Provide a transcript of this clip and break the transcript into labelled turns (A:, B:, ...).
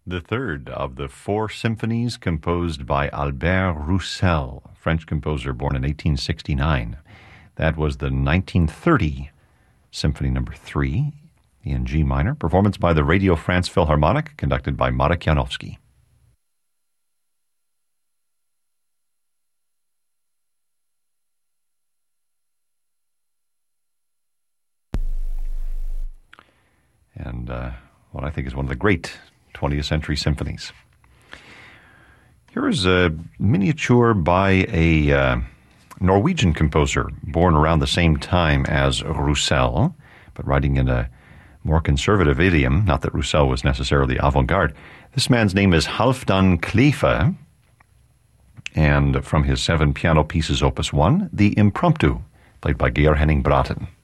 A: The third of the four symphonies composed by Albert Roussel, French composer born in 1869. That was the 1930 Symphony No. 3 in G minor, performance by the Radio France Philharmonic, conducted by Marek Janowski. And what I think is one of the great 20th century symphonies. Here is a miniature by a Norwegian composer born around the same time as Roussel, but writing in a more conservative idiom, not that Roussel was necessarily avant-garde. This man's name is Halfdan Cleefe, and from his 7 piano pieces, Opus 1, the Impromptu, played by Geir Henning Braten.